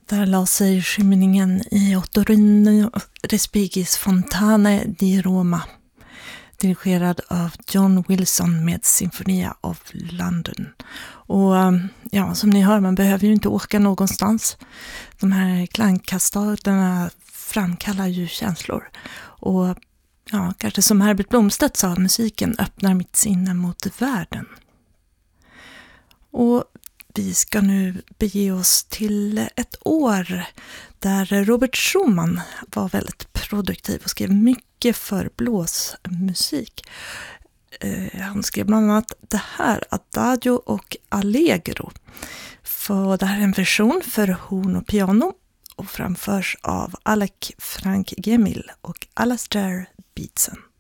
Där la sig skymningen i Ottorino Respigis Fontane di Roma, dirigerad av John Wilson med Sinfonia of London. Och ja, som ni hör, man behöver ju inte åka någonstans. De här klangkaskaderna framkallar ju känslor. Och ja, kanske som Herbert Blomstedt sa, musiken öppnar mitt sinne mot världen. Och vi ska nu bege oss till ett år där Robert Schumann var väldigt produktiv och skrev mycket för blåsmusik. Han skrev bland annat det här, Adagio och Allegro. För det här är en version för horn och piano och framförs av Alec Frank Gemmill och Alastair Beatson.